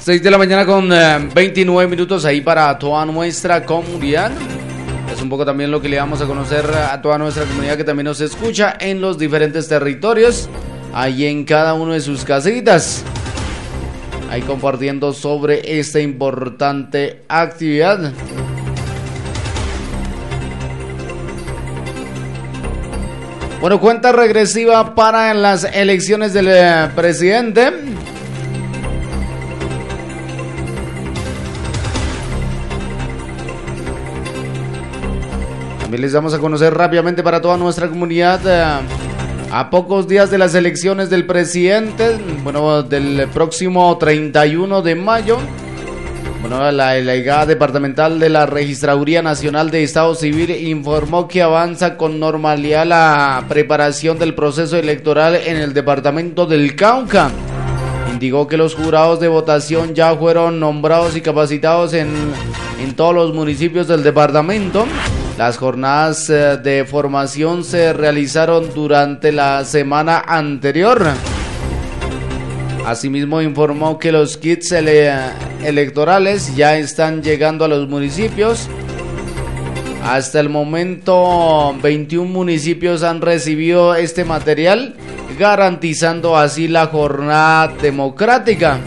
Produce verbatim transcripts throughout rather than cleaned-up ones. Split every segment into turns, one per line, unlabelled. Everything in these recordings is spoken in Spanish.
seis de la mañana con eh, veintinueve minutos ahí para toda nuestra comunidad. Es un poco también lo que le damos a conocer a toda nuestra comunidad que también nos escucha en los diferentes territorios, ahí en cada uno de sus casitas, ahí compartiendo sobre esta importante actividad. Bueno, cuenta regresiva para las elecciones del eh, presidente. También les vamos a conocer rápidamente para toda nuestra comunidad, eh, a pocos días de las elecciones del presidente, bueno, del próximo treinta y uno de mayo. Bueno, la delegada departamental de la Registraduría Nacional de Estado Civil informó que avanza con normalidad la preparación del proceso electoral en el departamento del Cauca. Indicó que los jurados de votación ya fueron nombrados y capacitados en, en todos los municipios del departamento. Las jornadas de formación se realizaron durante la semana anterior. Asimismo, informó que los kits ele- electorales ya están llegando a los municipios. Hasta el momento, veintiún municipios han recibido este material, garantizando así la jornada democrática.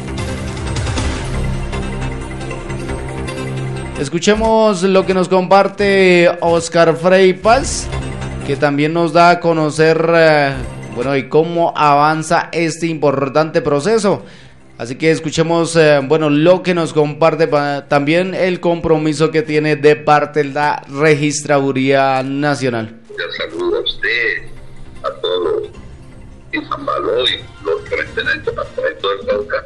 Escuchemos lo que nos comparte Oscar Frei Paz, que también nos da a conocer eh, bueno, y cómo avanza este importante proceso. Así que escuchemos eh, bueno, lo que nos comparte pa- también el compromiso que tiene de parte de la Registraduría Nacional.
Yo saludo a usted, a todos en San Baló y los que estén en el departamento del Cauca.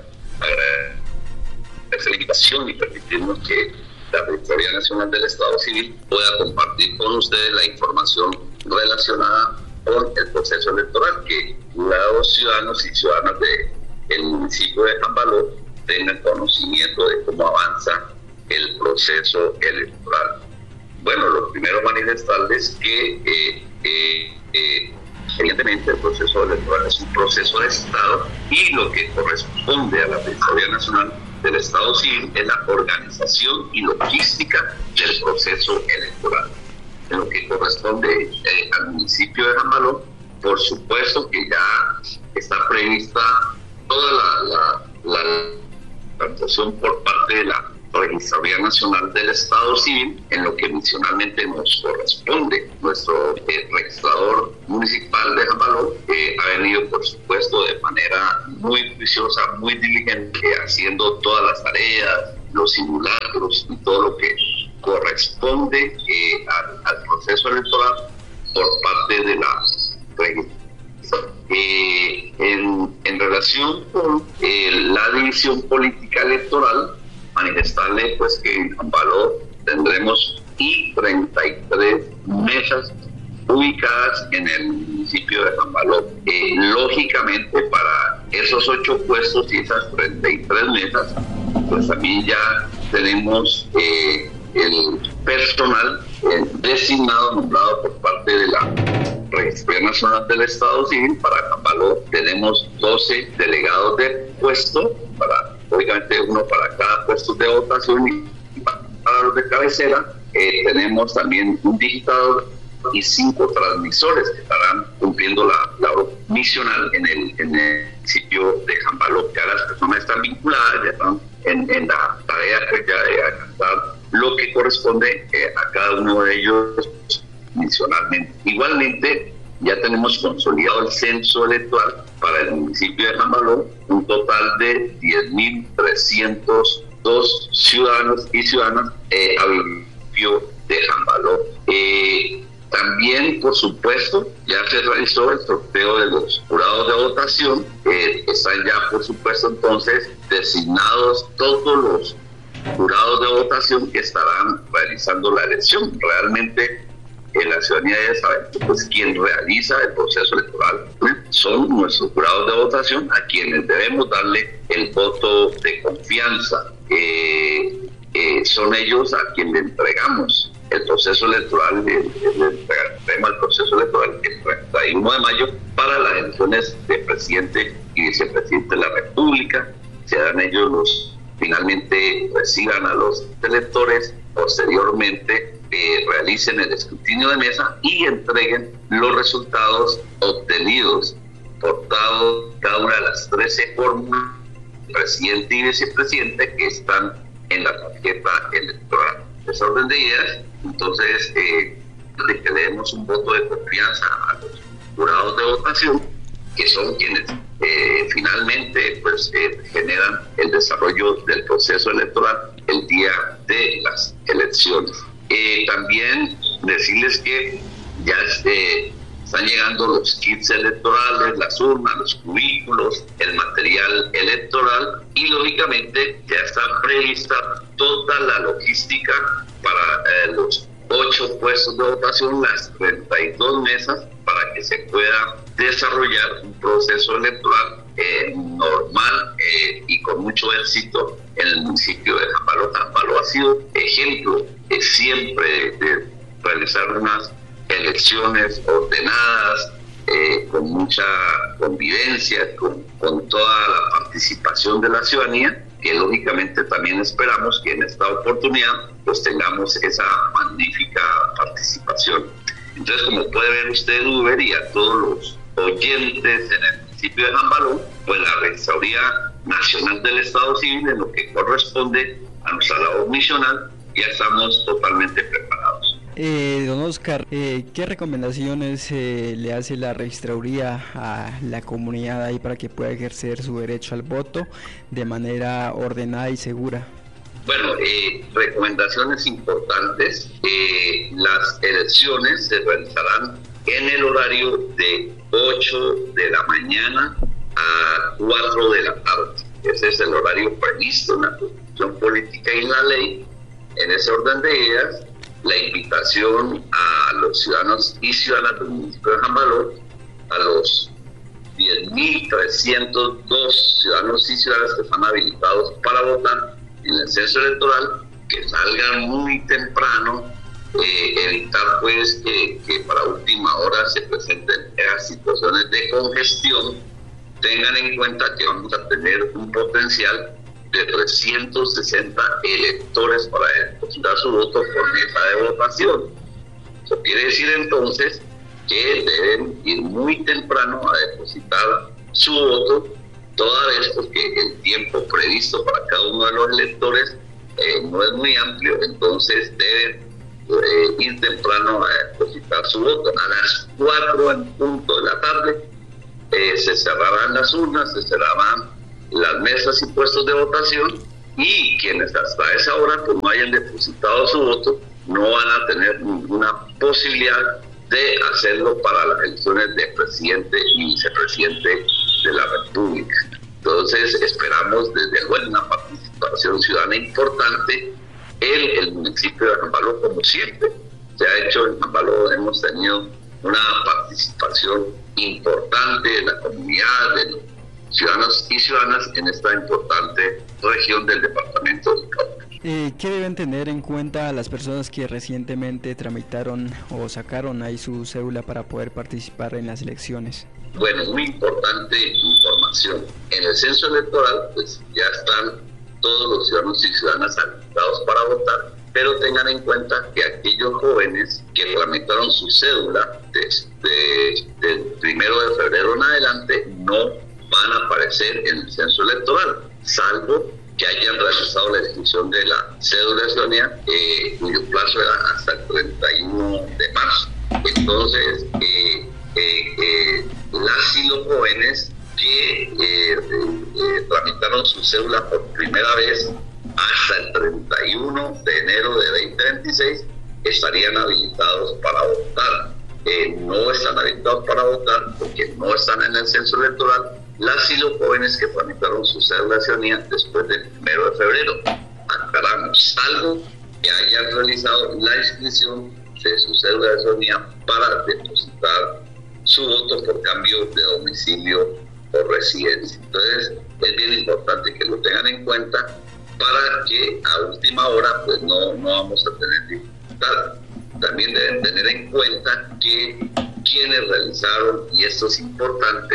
Agradecer la invitación y permitirnos que la Registraduría Nacional del Estado Civil pueda compartir con ustedes la información relacionada con el proceso electoral, que los ciudadanos y ciudadanas del municipio de San Baló tengan conocimiento de cómo avanza el proceso electoral. Bueno, lo primero manifestarles que eh, eh, eh, evidentemente el proceso electoral es un proceso de Estado y lo que corresponde a la Registraduría Nacional del Estado Civil es la organización y logística del proceso electoral. En lo que corresponde eh, al municipio de San Baló, por supuesto que ya está prevista toda la, la, la organización por parte de la Registraduría Nacional del Estado Civil en lo que adicionalmente nos corresponde. Nuestro eh, registrador municipal de San Baló eh, ha venido, por supuesto, de manera muy juiciosa, muy diligente, haciendo todas las tareas, los simulacros y todo lo que corresponde eh, al, al proceso electoral por parte de la registraduría. Eh, en, en relación con eh, la división política electoral, manifestarle pues que en San Baló tendremos y treinta y tres mesas ubicadas en el municipio de San Baló. Eh, lógicamente, para esos ocho puestos y esas treinta y tres mesas, pues también ya tenemos eh, el personal eh, designado, nombrado por parte de la Registraduría Nacional del Estado Civil. Para San Baló tenemos doce delegados de puesto, para obviamente uno para cada puesto de votación, y para los de cabecera eh, tenemos también un digitador y cinco transmisores que estarán cumpliendo la labor misional en el, en el municipio de San Baló. Ya las personas están vinculadas, ya están en, en la tarea que ya de alcanzar lo que corresponde eh, a cada uno de ellos misionalmente. Igualmente, ya tenemos consolidado el censo electoral para el municipio de San Baló, un total de diez mil trescientos dos ciudadanos y ciudadanas eh, al municipio de San Baló. Eh, también, por supuesto, ya se realizó el sorteo de los jurados de votación. Eh, están ya, por supuesto, entonces designados todos los jurados de votación que estarán realizando la elección. Realmente, Eh, la ciudadanía debe saber que pues, quien realiza el proceso electoral ¿eh? son nuestros jurados de votación, a quienes debemos darle el voto de confianza. Eh, eh, son ellos a quienes le entregamos el proceso electoral, le, le entregaremos el proceso electoral el treinta y uno de mayo para las elecciones de presidente y vicepresidente de la República. Serán ellos los finalmente reciban a los electores, posteriormente eh, realicen el escrutinio de mesa y entreguen los resultados obtenidos por cada una de las trece fórmulas, presidente y vicepresidente, que están en la tarjeta electoral. Esa orden de ideas, entonces, eh, de que le demos un voto de confianza a los jurados de votación, que son quienes eh, finalmente pues eh, generan el desarrollo del proceso electoral el día de las elecciones. Eh, también decirles que ya eh, están llegando los kits electorales, las urnas, los cubículos, el material electoral y lógicamente ya está prevista toda la logística para eh, los ocho puestos de votación, las treinta y dos mesas, para que se pueda desarrollar un proceso electoral eh, normal eh, y con mucho éxito en el municipio de Jambaló. Jambaló ha sido ejemplo eh, siempre de realizar unas elecciones ordenadas, eh, con mucha convivencia, con, con toda la participación de la ciudadanía, que lógicamente también esperamos que en esta oportunidad pues tengamos esa magnífica participación. Entonces, como puede ver usted, Uber, y a todos los oyentes en el municipio de Jambaló, pues la Registraduría Nacional del Estado Civil, en lo que corresponde a nuestra labor misional, ya estamos totalmente preparados.
Eh, don Oscar, eh, ¿qué recomendaciones eh, le hace la Registraduría a la comunidad ahí para que pueda ejercer su derecho al voto de manera ordenada y segura?
Bueno, eh, recomendaciones importantes. Eh, las elecciones se realizarán en el horario de ocho de la mañana a cuatro de la tarde. Ese es el horario previsto en la Constitución Política y en la ley. En ese orden de ideas, la invitación a los ciudadanos y ciudadanas del municipio de Jambaló, a los diez mil trescientos dos ciudadanos y ciudadanas que están habilitados para votar en el censo electoral, que salgan muy temprano, eh, evitar pues que, que para última hora se presenten esas situaciones de congestión. Tengan en cuenta que vamos a tener un potencial de trescientos sesenta electores para depositar su voto por mesa de votación. Eso quiere decir entonces que deben ir muy temprano a depositar su voto, toda vez porque el tiempo previsto para cada uno de los electores eh, no es muy amplio, entonces deben eh, ir temprano a depositar su voto. A las cuatro en punto de la tarde eh, se cerrarán las urnas, se cerrarán las mesas y puestos de votación, y quienes hasta esa hora pues no hayan depositado su voto no van a tener ninguna posibilidad de hacerlo para las elecciones de presidente y vicepresidente de la República. Entonces esperamos desde luego una participación ciudadana importante en el municipio de Jambaló, como siempre se ha hecho en Jambaló. Hemos tenido una participación importante de la comunidad, de los ciudadanos y ciudadanas en esta importante región del departamento de Cauca.
Eh, ¿Qué deben tener en cuenta las personas que recientemente tramitaron o sacaron ahí su cédula para poder participar en las elecciones?
Bueno, muy importante información. En el censo electoral, pues ya están todos los ciudadanos y ciudadanas habilitados para votar, pero tengan en cuenta que aquellos jóvenes que tramitaron su cédula desde el primero de febrero en adelante no van a aparecer en el censo electoral, salvo que hayan realizado la inscripción de la cédula de ciudadanía, eh, cuyo plazo era hasta el treinta y uno de marzo. Entonces, eh, eh, eh, las y los jóvenes que eh, eh, tramitaron su cédula por primera vez hasta el treinta y uno de enero de veinte veintiséis estarían habilitados para votar. Eh, no están habilitados para votar porque no están en el censo electoral las y los jóvenes que tramitaron su cédula de ciudadanía después del primero de febrero. Aclaramos, salvo que hayan realizado la inscripción de su cédula de ciudadanía para depositar su voto por cambio de domicilio o residencia. Entonces es bien importante que lo tengan en cuenta para que a última hora pues no, no vamos a tener dificultad. También deben tener en cuenta que quienes realizaron, y esto es importante,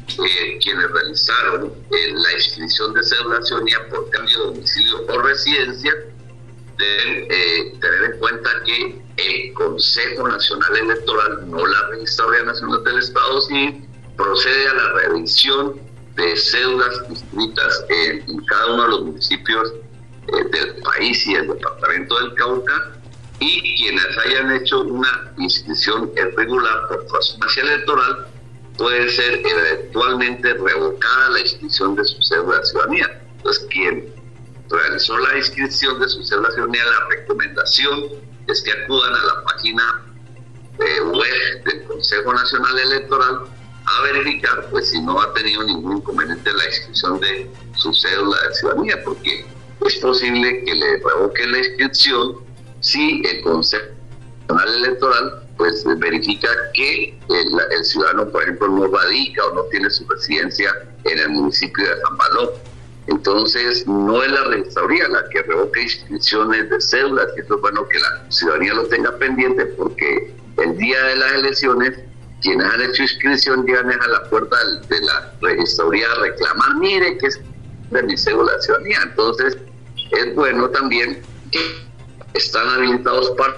eh, quienes realizaron eh, la inscripción de cédula de ciudadanía por cambio de domicilio o residencia deben eh, tener en cuenta que el Consejo Nacional Electoral, no la Registraduría Nacional del Estado Civil, procede a la revisión de cédulas inscritas en, en cada uno de los municipios eh, del país y del departamento del Cauca, y quienes hayan hecho una inscripción irregular por traspaso electoral puede ser eventualmente revocada la inscripción de su cédula de ciudadanía. Entonces, quien realizó la inscripción de su cédula de ciudadanía, la recomendación es que acudan a la página eh, web del Consejo Nacional Electoral a verificar pues si no ha tenido ningún inconveniente en la inscripción de su cédula de ciudadanía, porque es posible que le revoquen la inscripción si el Consejo Nacional Electoral pues verifica que el, el ciudadano, por ejemplo, no radica o no tiene su residencia en el municipio de San Balón. Entonces, no es la registraduría la que revoca inscripciones de cédulas, y eso es bueno que la ciudadanía lo tenga pendiente, porque el día de las elecciones, quienes han hecho inscripción llegan a la puerta de la registraduría a reclamar, mire que es de mi cédula de ciudadanía. Entonces, es bueno también que están habilitados para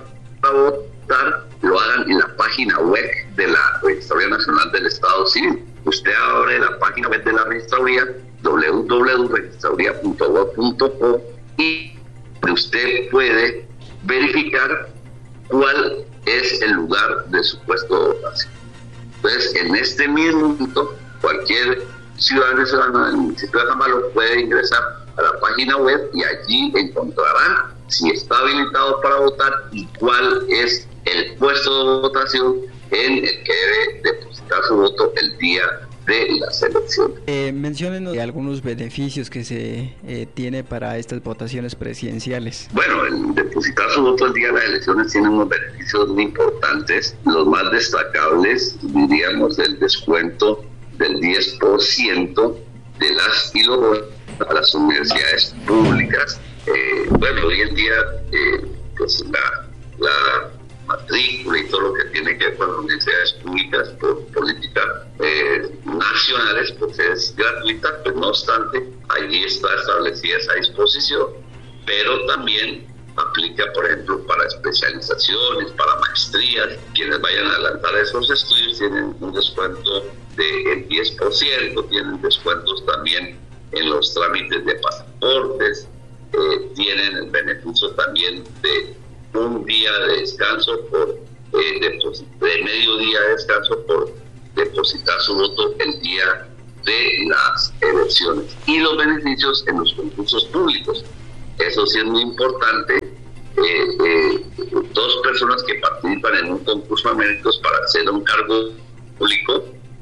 votar, lo hagan en la página web de la Registraduría Nacional del Estado Civil. Usted abre la página web de la registraduría, doble u doble u doble u punto registraduría punto gov punto co, y usted puede verificar cuál es el lugar de su puesto de votación. Entonces, en este mismo momento, cualquier ciudadano y ciudadana del municipio de San Balón puede ingresar a la página web y allí encontrarán si está habilitado para votar y cuál es el puesto de votación en el que debe depositar su voto el día de las elecciones.
Eh, menciónenos algunos beneficios que se eh, tiene para estas votaciones presidenciales.
Bueno, el depositar su voto el día de las elecciones tiene unos beneficios muy importantes. Los más destacables, diríamos, el descuento del diez por ciento de las y los a las universidades públicas. Eh, bueno, hoy en día, eh, pues la, la matrícula y todo lo que tiene que ver con las universidades públicas por política eh, nacionales, pues es gratuita, pues no obstante, allí está establecida esa disposición, pero también aplica, por ejemplo, para especializaciones, para maestrías. Quienes vayan a adelantar esos estudios tienen un descuento del diez por ciento, tienen descuentos también en los trámites de pasaportes, eh, tienen el beneficio también de un día de descanso por eh, de medio día de descanso por depositar su voto el día de las elecciones, y los beneficios en los concursos públicos. Eso sí es muy importante. Eh, eh, dos personas que participan en un concurso de méritos para hacer un cargo público,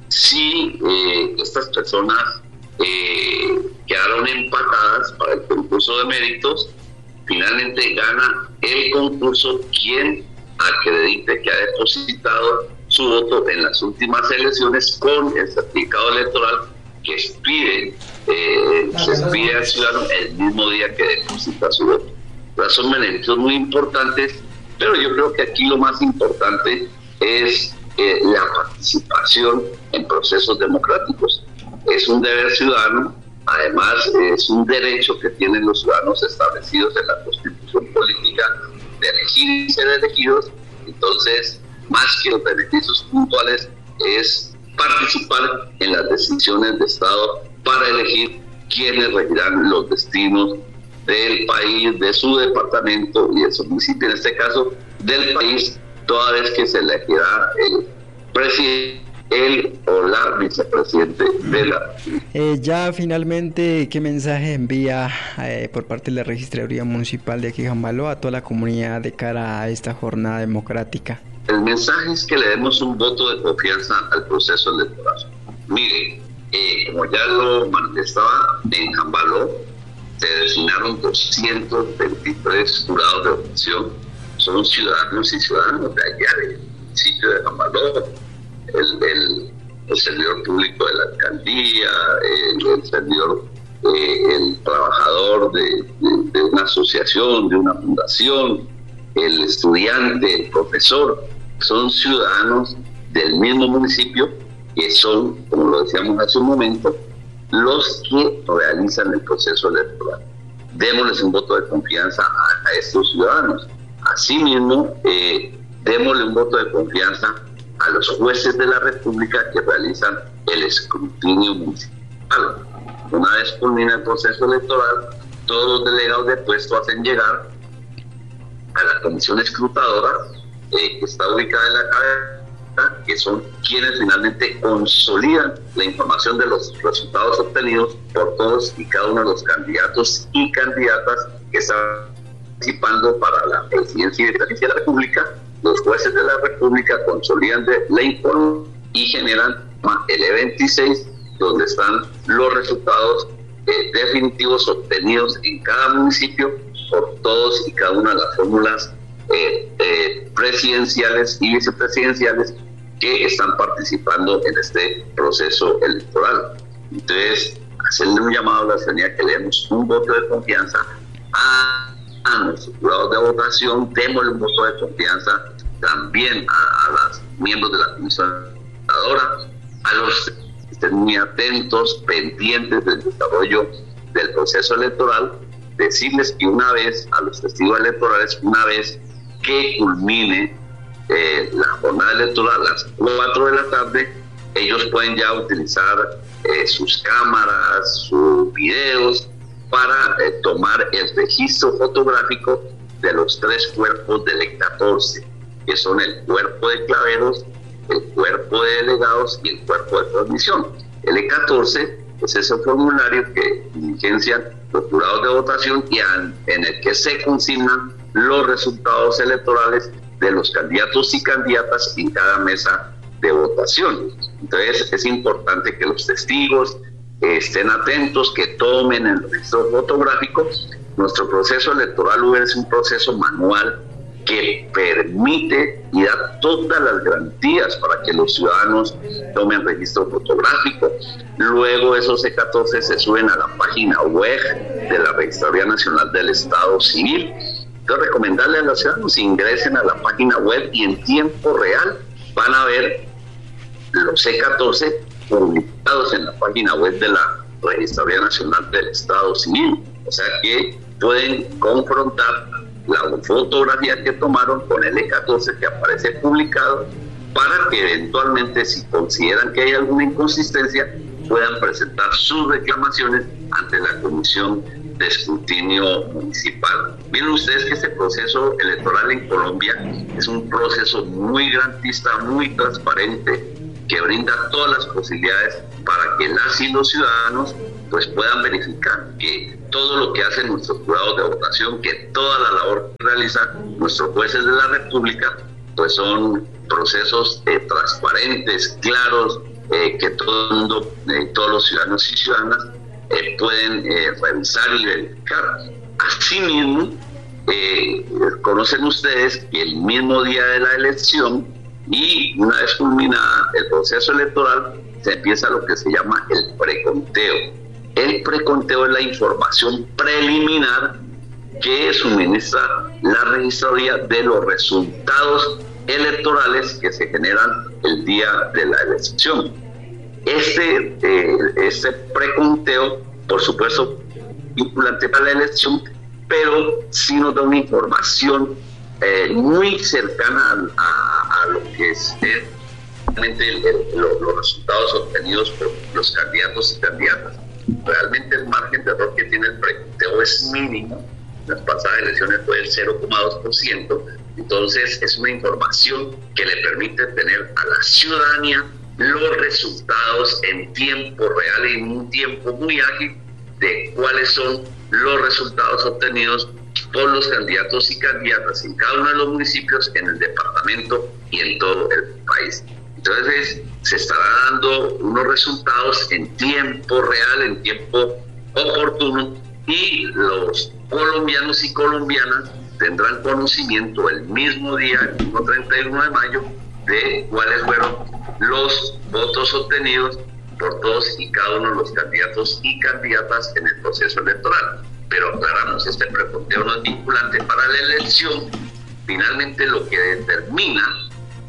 si eh, estas personas eh, quedaron empatadas para el concurso de méritos, finalmente gana el concurso quien acredite que ha depositado su voto en las últimas elecciones con el certificado electoral que expide, eh, se expide al ciudadano el mismo día que deposita su voto. Entonces, son beneficios muy importantes, pero yo creo que aquí lo más importante es eh, la participación en procesos democráticos. Es un deber ciudadano. Además, es un derecho que tienen los ciudadanos establecidos en la Constitución Política de elegir y ser elegidos. Entonces, más que los beneficios puntuales, es participar en las decisiones de Estado para elegir quiénes regirán los destinos del país, de su departamento y de su municipio, en este caso del país, toda vez que se elegirá el presidente, él o la vicepresidente de la...
Eh, ya finalmente, ¿qué mensaje envía eh, por parte de la Registraduría Municipal de aquí San Balón a toda la comunidad de cara a esta jornada democrática?
El mensaje es que le demos un voto de confianza al proceso electoral. Mire, eh, como ya lo manifestaba, en San Balón se designaron doscientos veintitrés jurados de votación. Son ciudadanos y ciudadanos de allá del municipio de San Balón. El, el, el servidor público de la alcaldía, el, el servidor, eh, el trabajador de, de, de una asociación, de una fundación, el estudiante, el profesor, son ciudadanos del mismo municipio que son, como lo decíamos hace un momento, los que realizan el proceso electoral. Démosles un voto de confianza a, a estos ciudadanos. Asimismo, eh, démosle un voto de confianza a los jueces de la República que realizan el escrutinio municipal. Una vez culmina el proceso electoral, todos los delegados de puesto hacen llegar a la comisión escrutadora, eh, que está ubicada en la cabeza, que son quienes finalmente consolidan la información de los resultados obtenidos por todos y cada uno de los candidatos y candidatas que están participando para la presidencia y vicepresidencia de la República. Los jueces de la República consolidan de la información y generan el E veintiséis, donde están los resultados eh, definitivos obtenidos en cada municipio por todos y cada una de las fórmulas eh, eh, presidenciales y vicepresidenciales que están participando en este proceso electoral. Entonces, hacerle un llamado a la ciudadanía que le demos un voto de confianza a, a nuestros jurados de votación, démosle un voto de confianza también a, a los miembros de la comisión electoral, a los que estén muy atentos, pendientes del desarrollo del proceso electoral, decirles que una vez, a los testigos electorales, una vez que culmine eh, la jornada electoral a las cuatro de la tarde, ellos pueden ya utilizar eh, sus cámaras, sus videos, para eh, tomar el registro fotográfico de los tres cuerpos del E catorce, que son el cuerpo de claveros, el cuerpo de delegados y el cuerpo de transmisión. El E catorce es ese formulario que diligencian los jurados de votación y en el que se consignan los resultados electorales de los candidatos y candidatas en cada mesa de votación. Entonces es importante que los testigos eh, estén atentos, que tomen el registro fotográfico. Nuestro proceso electoral es un proceso manual que permite y da todas las garantías para que los ciudadanos tomen registro fotográfico. Luego esos E catorce se suben a la página web de la Registraduría Nacional del Estado Civil. Entonces, recomendarle a los ciudadanos ingresen a la página web y en tiempo real van a ver los E catorce publicados en la página web de la Registraduría Nacional del Estado Civil. O sea que pueden confrontar la fotografía que tomaron con el E catorce que aparece publicado, para que eventualmente, si consideran que hay alguna inconsistencia, puedan presentar sus reclamaciones ante la Comisión de Escrutinio Municipal. Miren ustedes que este proceso electoral en Colombia es un proceso muy garantista, muy transparente, que brinda todas las posibilidades para que las y los ciudadanos pues puedan verificar que todo lo que hacen nuestros jurados de votación, que toda la labor que realizan nuestros jueces de la República, pues son procesos eh, transparentes, claros, eh, que todo el mundo, eh, todos los ciudadanos y ciudadanas eh, pueden eh, revisar y verificar. Asimismo, eh, conocen ustedes que el mismo día de la elección y una vez culminada el proceso electoral, se empieza lo que se llama el preconteo. El preconteo es la información preliminar que suministra la registraduría de los resultados electorales que se generan el día de la elección. Este, eh, este preconteo, por supuesto, vinculante para la elección, pero sí nos da una información eh, muy cercana a, a, a lo que es eh, realmente el, el, lo, los resultados obtenidos por los candidatos y candidatas. Realmente el margen de error que tiene el preconteo es mínimo. Las pasadas elecciones fue del cero coma dos por ciento. Entonces es una información que le permite tener a la ciudadanía los resultados en tiempo real y en un tiempo muy ágil de cuáles son los resultados obtenidos por los candidatos y candidatas en cada uno de los municipios, en el departamento y en todo el país. Entonces se estará dando unos resultados en tiempo real, en tiempo oportuno, y los colombianos y colombianas tendrán conocimiento el mismo día, el mismo treinta y uno de mayo, de cuáles fueron los votos obtenidos por todos y cada uno de los candidatos y candidatas en el proceso electoral. Pero aclaramos, este preconteo no es vinculante para la elección. Finalmente lo que determina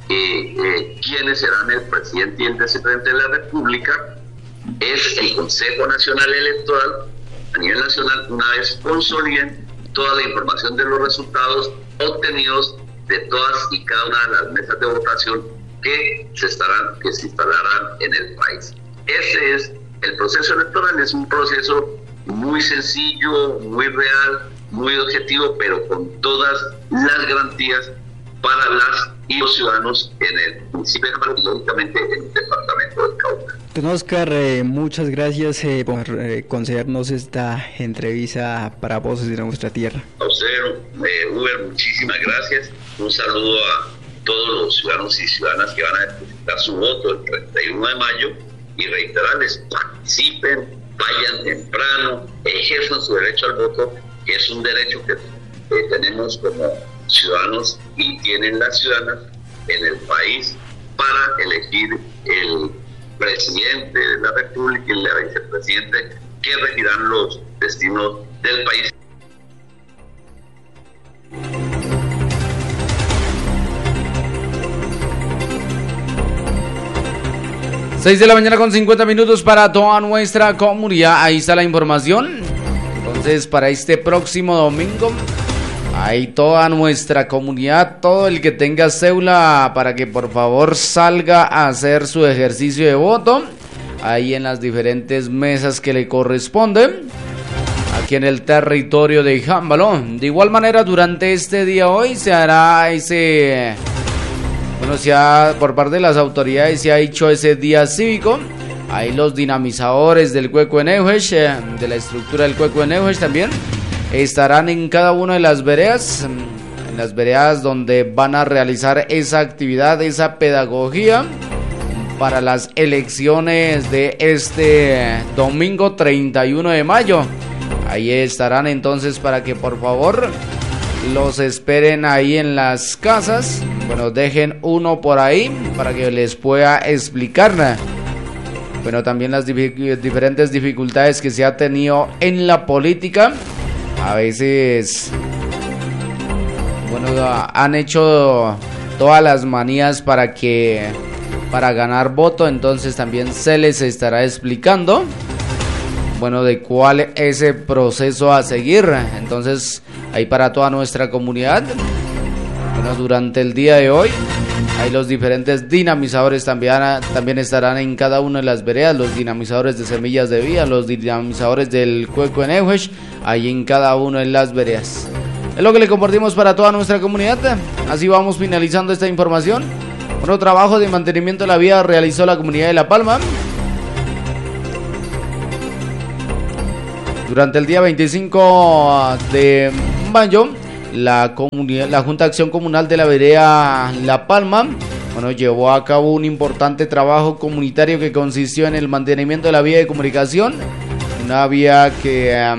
eh, eh, quiénes serán el presidente y el vicepresidente de la República, es el Consejo Nacional Electoral a nivel nacional, una vez consoliden toda la información de los resultados obtenidos de todas y cada una de las mesas de votación que se estarán, que se instalarán en el país. Ese es el proceso electoral, es un proceso muy sencillo, muy real, muy objetivo, pero con todas las garantías para las y los ciudadanos en el municipio de Jamalo y lógicamente en el departamento del Cauca.
Don Oscar, eh, muchas gracias eh, por eh, concedernos esta entrevista para Voces de Nuestra Tierra.
A usted, eh, Uber, muchísimas gracias. Un saludo a todos los ciudadanos y ciudadanas que van a depositar su voto el treinta y uno de mayo y reiterarles, participen, vayan temprano, ejerzan su derecho al voto, que es un derecho que eh, tenemos como ciudadanos y tienen las ciudadanas en el país para elegir el presidente de la República y el vicepresidente que regirán los destinos del país.
seis de la mañana con cincuenta minutos para toda nuestra comunidad. Ahí está la información. Entonces, para este próximo domingo, ahí toda nuestra comunidad, todo el que tenga cédula, para que por favor salga a hacer su ejercicio de voto, ahí en las diferentes mesas que le corresponden, aquí en el territorio de Jámbalo. De igual manera, durante este día hoy se hará ese... Bueno, se ha, por parte de las autoridades se ha hecho ese día cívico. Ahí los dinamizadores del Cueco Eneujes, eh, de la estructura del Cueco Eneujes también, estarán en cada una de las veredas, en las veredas donde van a realizar esa actividad, esa pedagogía para las elecciones de este domingo treinta y uno de mayo. Ahí estarán entonces para que por favor los esperen ahí en las casas. Bueno, dejen uno por ahí para que les pueda explicar. Bueno, también las diferentes dificultades que se ha tenido en la política. A veces, bueno, han hecho todas las manías para que, para ganar voto. Entonces también se les estará explicando, bueno, de cuál es el proceso a seguir. Entonces, ahí para toda nuestra comunidad, bueno, durante el día de hoy, ahí los diferentes dinamizadores también, también estarán en cada una de las veredas, los dinamizadores de Semillas de Vida, los dinamizadores del Cueco Eneujes, ahí en cada una de las veredas. Es lo que le compartimos para toda nuestra comunidad. Así vamos finalizando esta información. Bueno, trabajo de mantenimiento de la vía realizó la comunidad de La Palma. Durante el día veinticinco de mayo, la, comunidad, la Junta de Acción Comunal de la vereda La Palma, bueno, llevó a cabo un importante trabajo comunitario que consistió en el mantenimiento de la vía de comunicación, una vía que eh,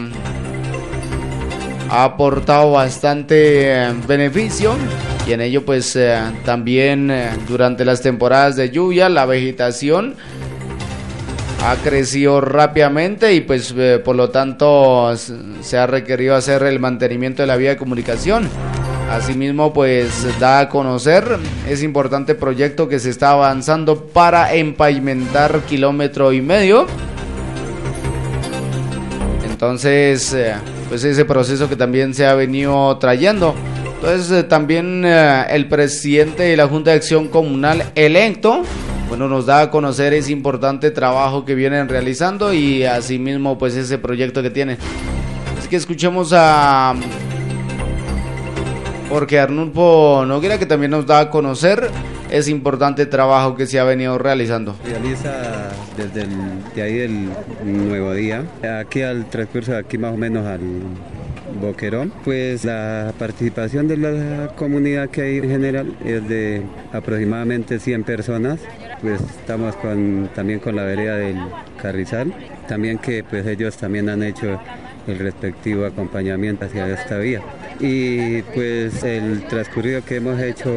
ha aportado bastante eh, beneficio, y en ello pues eh, también eh, durante las temporadas de lluvia la vegetación ha crecido rápidamente y pues eh, por lo tanto se ha requerido hacer el mantenimiento de la vía de comunicación. Asimismo pues da a conocer ese importante proyecto que se está avanzando para empavimentar kilómetro y medio. Entonces eh, pues ese proceso que también se ha venido trayendo. Entonces eh, también eh, el presidente de la Junta de Acción Comunal electo, bueno, nos da a conocer ese importante trabajo que vienen realizando y asimismo pues ese proyecto que tienen. Así que escuchemos a Jorge Arnulfo Noguera, que también nos da a conocer ese importante trabajo que se ha venido realizando.
Realiza desde el, de ahí del Nuevo Día, aquí al transcurso de aquí más o menos al Boquerón, pues la participación de la comunidad que hay en general es de aproximadamente cien personas. Pues estamos con, también con la vereda del Carrizal, también que pues ellos también han hecho el respectivo acompañamiento hacia esta vía. y pues el transcurrido que hemos hecho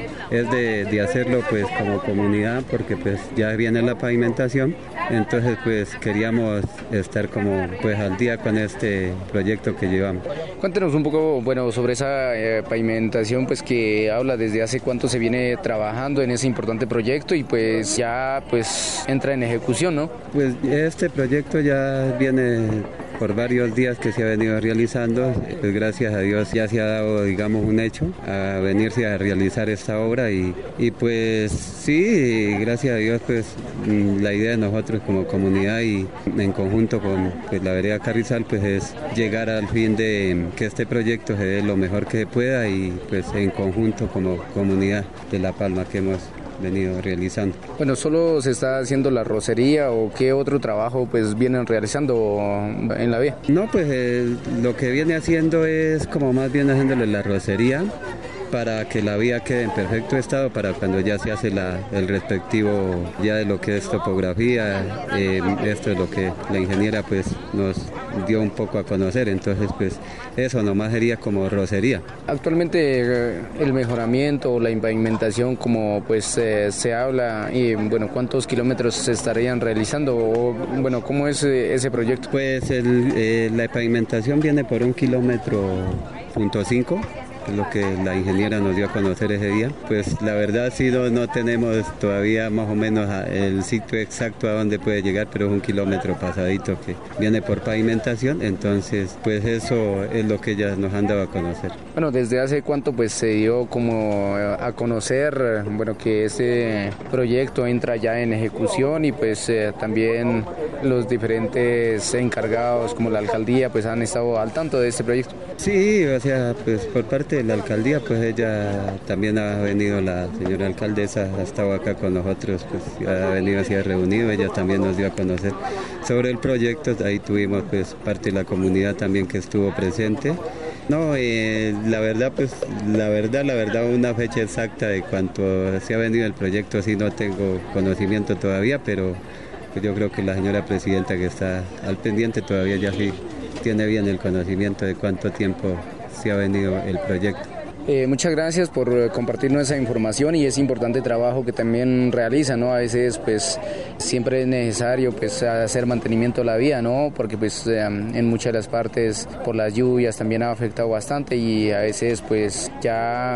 es de, de hacerlo pues como comunidad, porque pues ya viene la pavimentación, entonces pues queríamos estar como pues al día con este proyecto que llevamos.
Cuéntenos un poco, bueno, sobre esa eh, pavimentación, pues que habla desde hace cuánto se viene trabajando en ese importante proyecto y pues ya pues entra en ejecución, ¿no?
Pues este proyecto ya viene por varios días que se ha venido realizando, pues gracias a Dios ya se ha dado, digamos, un hecho a venirse a realizar esta obra y, y pues sí, gracias a Dios, pues la idea de nosotros como comunidad y en conjunto con pues, la vereda Carrizal, pues es llegar al fin de que este proyecto se dé lo mejor que pueda y pues en conjunto como comunidad de La Palma que hemos venido realizando.
Bueno, ¿solo se está haciendo la rocería o qué otro trabajo pues vienen realizando en la vía?
No, pues eh, lo que viene haciendo es como más bien haciéndole la rocería para que la vía quede en perfecto estado para cuando ya se hace la, el respectivo ya de lo que es topografía, eh, esto es lo que la ingeniera pues nos dio un poco a conocer, entonces pues eso nomás sería como rocería.
Actualmente el mejoramiento o la pavimentación como pues eh, se habla y bueno, ¿cuántos kilómetros se estarían realizando o bueno, cómo es ese proyecto?
Pues el, eh, la pavimentación viene por un kilómetro punto cinco, es lo que la ingeniera nos dio a conocer ese día. Pues la verdad sí no, no tenemos todavía más o menos el sitio exacto a donde puede llegar, pero es un kilómetro pasadito que viene por pavimentación, entonces pues eso es lo que ellas nos han dado a conocer.
Bueno, ¿desde hace cuánto pues se dio como a conocer, bueno, que ese proyecto entra ya en ejecución y pues eh, también los diferentes encargados como la alcaldía pues han estado al tanto de este proyecto?
Sí, o sea, pues por parte de la alcaldía, pues ella también ha venido, la señora alcaldesa ha estado acá con nosotros, pues ha venido así a reunido, ella también nos dio a conocer sobre el proyecto, ahí tuvimos pues parte de la comunidad también que estuvo presente. No, eh, la verdad, pues la verdad, la verdad, una fecha exacta de cuánto se ha venido el proyecto, sí no tengo conocimiento todavía, pero pues yo creo que la señora presidenta que está al pendiente todavía ya sí tiene bien el conocimiento de cuánto tiempo se ha venido el proyecto.
Eh, muchas gracias por compartirnos esa información y ese importante trabajo que también realiza, ¿no? A veces pues siempre es necesario pues hacer mantenimiento de la vía, ¿no? Porque pues eh, en muchas de las partes por las lluvias también ha afectado bastante y a veces pues ya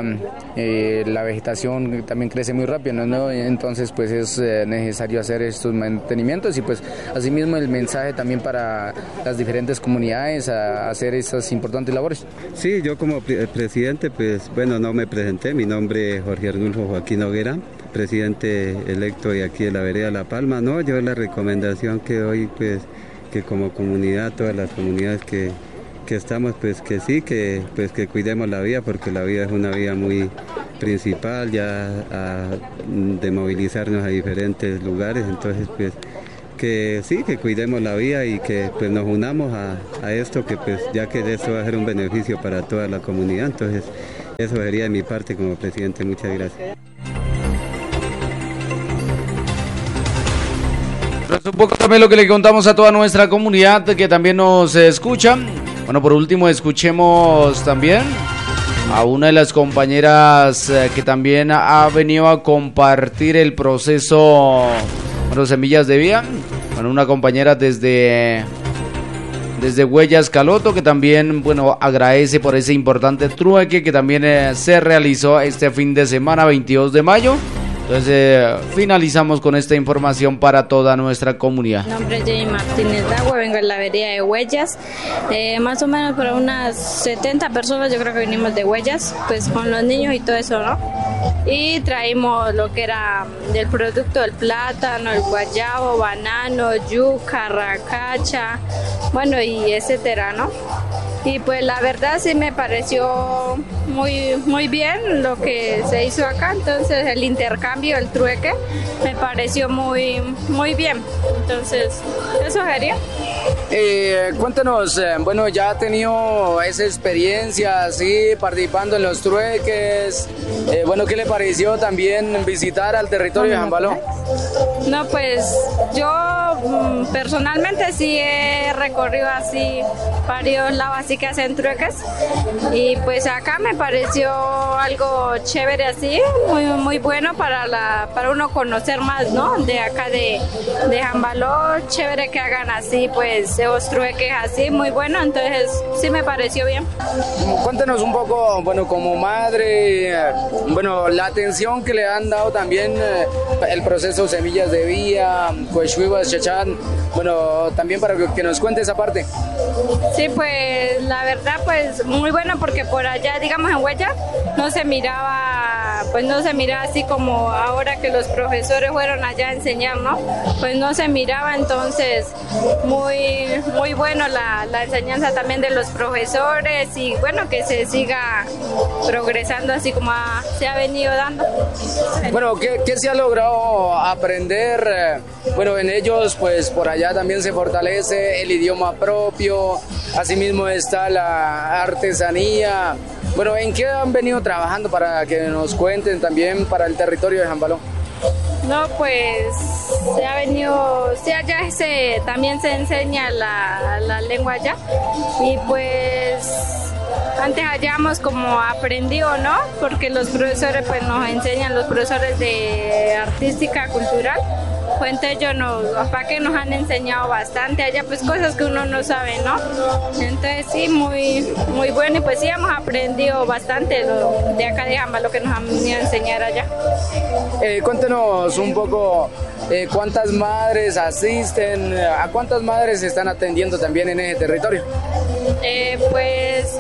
eh, la vegetación también crece muy rápido, ¿no? Entonces pues es eh, necesario hacer estos mantenimientos y pues asimismo el mensaje también para las diferentes comunidades a hacer esas importantes labores.
Sí, yo como pre- presidente pues bueno, no me presenté, mi nombre es Jorge Arnulfo Joaquín Noguera, presidente electo de aquí de la vereda La Palma. No, yo la recomendación que doy, pues, que como comunidad, todas las comunidades que, que estamos, pues que sí, que, pues, que cuidemos la vía, porque la vía es una vía muy principal, ya a, de movilizarnos a diferentes lugares, entonces, pues, que sí, que cuidemos la vía y que pues nos unamos a, a esto, que pues ya que esto va a ser un beneficio para toda la comunidad, entonces eso sería de mi parte como presidente. Muchas gracias.
Pero un poco también lo que le contamos a toda nuestra comunidad que también nos escucha. Bueno, por último escuchemos también a una de las compañeras que también ha venido a compartir el proceso, bueno, Semillas de Vía. Bueno, una compañera desde desde Huellas Caloto que también, bueno, agradece por ese importante trueque que también eh, se realizó este fin de semana, veintidós de mayo. Entonces eh, finalizamos con esta información para toda nuestra comunidad.
Mi nombre es Jenny Martínez Dagüe, vengo de la vereda de Huellas, eh, más o menos para unas setenta personas yo creo que vinimos de Huellas, pues con los niños y todo eso, ¿no? Y traímos lo que era del producto del plátano, el guayabo, banano, yuca, racacha, bueno, y etcétera, ¿no? Y pues la verdad sí me pareció muy, muy bien lo que se hizo acá, entonces el intercambio, el trueque, me pareció muy, muy bien. Entonces, eso sería.
Eh, cuéntanos, eh, bueno, ya ha tenido esa experiencia así, participando en los trueques. Eh, bueno, ¿qué le pareció también visitar al territorio de Jambaló?
No, pues yo mmm, personalmente sí he recorrido así varios lados así que hacen trueques y pues acá me pareció algo chévere así, muy muy bueno para la para uno conocer más, ¿no? De acá de, de Jambaló, chévere que hagan así pues esos trueques así, muy bueno, entonces sí me pareció bien.
Cuéntanos un poco, bueno, como madre, bueno, la atención que le han dado también eh, el proceso Semillas de Vía, Coexhuivas, Chachán, bueno, también para que, que nos cuente esa parte.
Sí, pues la verdad pues muy bueno porque por allá, digamos en Huella, no se miraba, pues no se miraba así como ahora que los profesores fueron allá a enseñar, ¿no? Pues no se miraba, entonces muy, muy bueno la, la enseñanza también de los profesores y bueno, que se siga progresando así como ha, se ha venido dando.
Bueno, ¿qué, qué se ha logrado aprender? Bueno, en ellos pues por allá también se fortalece el idioma propio, asimismo está la artesanía. Bueno, ¿en qué han venido trabajando para que nos cuenten también para el territorio de Jambaló?
No, pues se ha venido, sí, allá se, también se enseña la, la lengua allá y pues antes hayamos como aprendido, ¿no? Porque los profesores pues nos enseñan, los profesores de artística, cultural, pues entonces yo no, papá que nos han enseñado bastante allá, pues cosas que uno no sabe, ¿no? Entonces sí, muy, muy bueno y pues sí hemos aprendido bastante lo, de acá de Jambaló, lo que nos han venido a enseñar allá.
Eh, cuéntenos un poco eh, cuántas madres asisten, a cuántas madres se están atendiendo también en ese territorio.
Eh, pues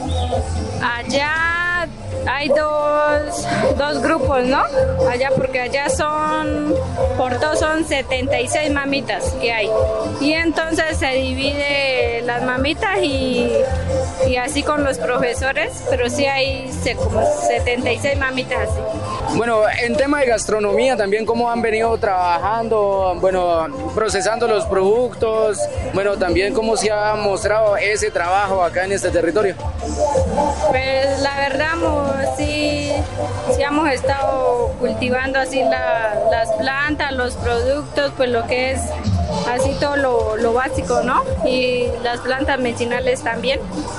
allá hay dos, dos grupos, ¿no? Allá porque allá son, por todos son setenta y seis mamitas que hay. Y entonces se divide las mamitas y, y así con los profesores, pero sí hay como setenta y seis mamitas así.
Bueno, en tema de gastronomía también, ¿cómo han venido trabajando, bueno, procesando los productos? Bueno, también cómo se ha mostrado ese trabajo acá en este territorio.
Pues la verdad, sí, sí hemos estado cultivando así la, las plantas, los productos, pues lo que es así todo lo, lo básico, ¿no? Y las plantas medicinales también.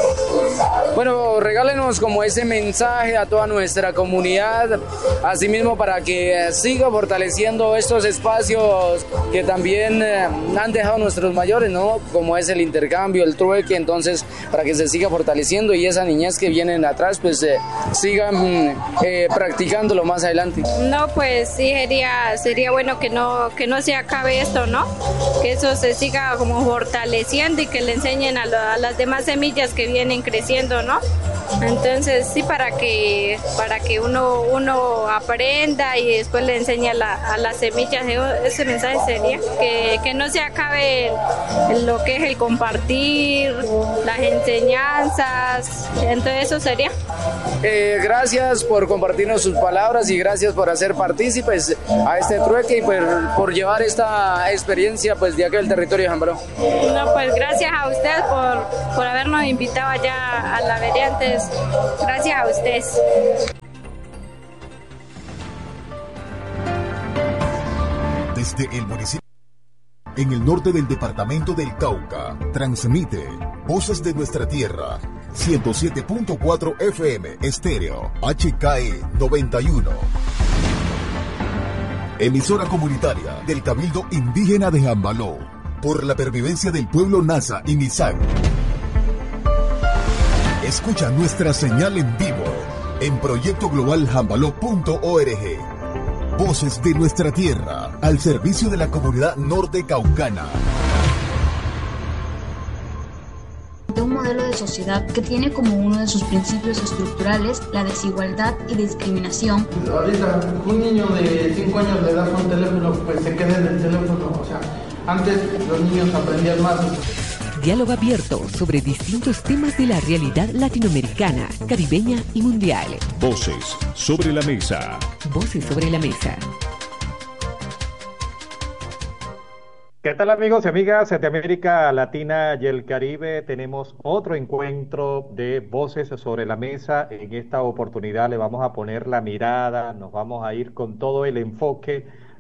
Bueno, regálenos como ese mensaje a toda nuestra comunidad, asimismo para que siga fortaleciendo estos espacios que también eh, han dejado nuestros mayores, ¿no? Como es el intercambio, el trueque, entonces para que se siga fortaleciendo y esa niñez que vienen atrás, pues eh, sigan eh, practicándolo más adelante.
No, pues sí, sería, sería bueno que no, que no se acabe esto, ¿no? Que eso se siga como fortaleciendo y que le enseñen a, lo, a las demás semillas que vienen creciendo, ¿no? Entonces sí, para que para que uno uno aprenda y después le enseñe a, la, a las semillas, ese mensaje sería que, que no se acabe el, el, lo que es el compartir, las enseñanzas, entonces eso sería.
Eh, gracias por compartirnos sus palabras y gracias por hacer partícipes a este trueque y por, por llevar esta experiencia pues de aquel territorio de Jambaló.
No, pues gracias a ustedes por, por habernos invitado allá a la Veriantes. Gracias a ustedes.
Desde el municipio en el norte del departamento del Cauca, transmite Voces de Nuestra Tierra, ciento siete punto cuatro F M estéreo, H K E noventa y uno. Emisora comunitaria del Cabildo Indígena de Jambaló, por la pervivencia del pueblo Nasa y Misak. Escucha nuestra señal en vivo en proyecto global jambaló punto org. Voces de Nuestra Tierra, al servicio de la comunidad norte caucana.
De un modelo de sociedad que tiene como uno de sus principios estructurales la desigualdad y discriminación.
Ahorita un niño de cinco años le das un teléfono, pues se queda en el teléfono. O sea, antes los niños aprendían más.
Diálogo abierto sobre distintos temas de la realidad latinoamericana, caribeña y mundial.
Voces sobre la mesa.
Voces sobre la mesa.
¿Qué tal amigos y amigas de América Latina y el Caribe? Tenemos otro encuentro de Voces sobre la Mesa. En esta oportunidad le vamos a poner la mirada, nos vamos a ir con todo el enfoque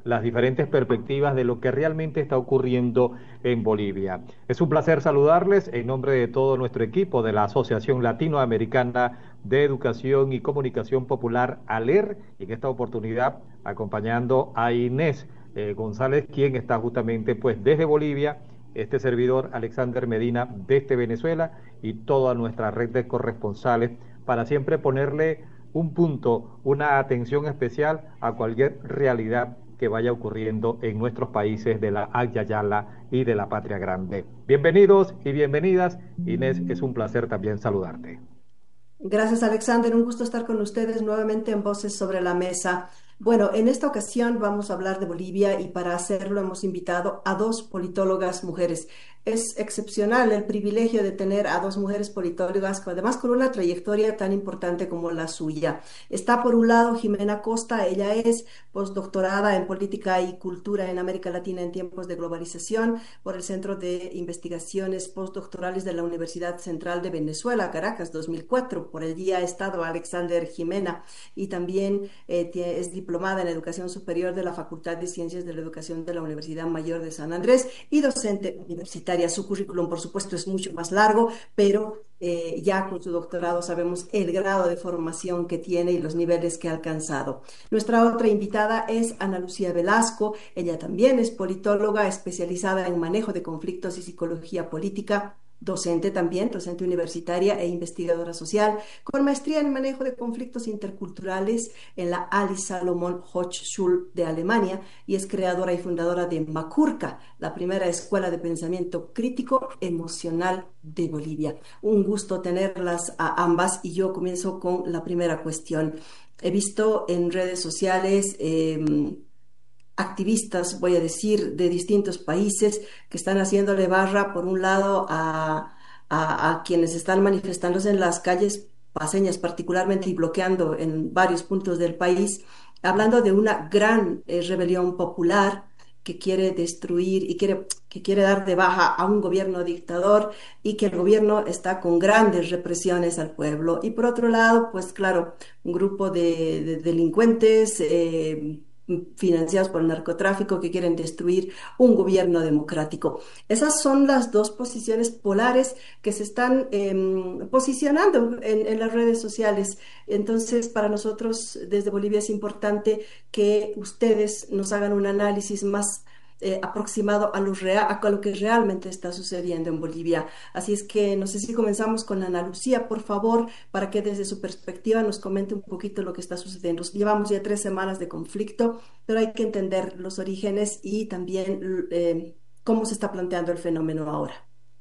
las diferentes perspectivas de lo que realmente está ocurriendo en Bolivia. Es un placer saludarles en nombre de todo nuestro equipo de la Asociación Latinoamericana de Educación y Comunicación Popular, ALER, y en esta oportunidad acompañando a Inés eh, González, quien está justamente pues desde Bolivia, este servidor Alexander Medina desde Venezuela y toda nuestra red de corresponsales para siempre ponerle un punto, una atención especial a cualquier realidad que vaya ocurriendo en nuestros países de la Agya Yala y de la Patria Grande. Bienvenidos y bienvenidas. Inés, es un placer también saludarte.
Gracias, Alexander. Un gusto estar con ustedes nuevamente en Voces sobre la Mesa. Bueno, en esta ocasión vamos a hablar de Bolivia y para hacerlo hemos invitado a dos politólogas mujeres. Es excepcional el privilegio de tener a dos mujeres politólogas, además con una trayectoria tan importante como la suya. Está por un lado Jimena Costa, ella es postdoctorada en Política y Cultura en América Latina en tiempos de globalización por el Centro de Investigaciones Postdoctorales de la Universidad Central de Venezuela, Caracas, dos mil cuatro. Por allí ha estado Alexander Jimena y también eh, es diplomada en Educación Superior de la Facultad de Ciencias de la Educación de la Universidad Mayor de San Andrés y docente universitaria. Su currículum, por supuesto, es mucho más largo, pero eh, ya con su doctorado sabemos el grado de formación que tiene y los niveles que ha alcanzado. Nuestra otra invitada es Ana Lucía Velasco. Ella también es politóloga especializada en manejo de conflictos y psicología política, docente también, docente universitaria e investigadora social, con maestría en manejo de conflictos interculturales en la Alice Salomon Hochschule de Alemania y es creadora y fundadora de Macurca, la primera escuela de pensamiento crítico emocional de Bolivia. Un gusto tenerlas a ambas y yo comienzo con la primera cuestión. He visto en redes sociales eh, activistas, voy a decir, de distintos países que están haciéndole barra, por un lado, a, a, a quienes están manifestándose en las calles paseñas particularmente y bloqueando en varios puntos del país, hablando de una gran eh, rebelión popular que quiere destruir y quiere, que quiere dar de baja a un gobierno dictador y que el gobierno está con grandes represiones al pueblo. Y por otro lado, pues claro, un grupo de, de delincuentes eh, financiados por el narcotráfico que quieren destruir un gobierno democrático. Esas son las dos posiciones polares que se están eh, posicionando en, en las redes sociales. Entonces, para nosotros desde Bolivia es importante que ustedes nos hagan un análisis más Eh, aproximado a lo, real, a lo que realmente está sucediendo en Bolivia. Así es que no sé si comenzamos con Ana Lucía, por favor, para que desde su perspectiva nos comente un poquito lo que está sucediendo. Llevamos ya tres semanas de conflicto, pero hay que entender los orígenes y también eh, cómo se está planteando el fenómeno ahora.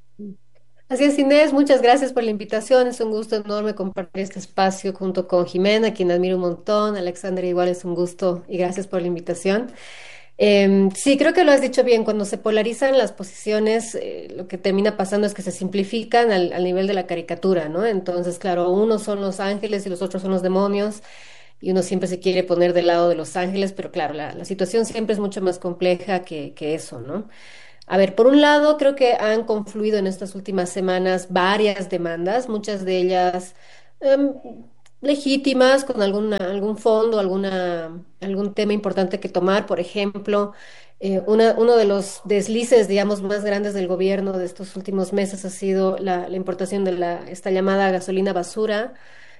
Así es, Inés, muchas gracias por la invitación. Es un gusto enorme compartir este espacio junto con Jimena, a quien admiro un montón. Alexander, igual es un gusto y gracias por la invitación. Eh, sí, creo que lo has dicho bien. Cuando se polarizan las posiciones, eh, lo que termina pasando es que se simplifican al, al nivel de la caricatura, ¿no? Entonces, claro, unos son los ángeles y los otros son los demonios, y uno siempre se quiere poner del lado de los ángeles, pero claro, la, la situación siempre es mucho más compleja que, que eso, ¿no? A ver, por un lado, creo que han confluido en estas últimas semanas varias demandas, muchas de ellas Um, legítimas, con alguna, algún fondo, alguna, algún tema importante que tomar. Por ejemplo, eh, una, uno de los deslices, digamos, más grandes del gobierno de estos últimos meses ha sido la, la importación de la, esta llamada gasolina basura,